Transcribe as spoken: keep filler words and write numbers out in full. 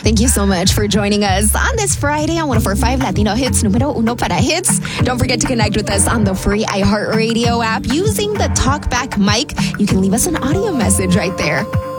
Thank you so much for joining us on this Friday on one oh four point five Latino Hits, numero uno para hits. Don't forget to connect with us on the free iHeartRadio app using the TalkBack mic. You can leave us an audio message right there.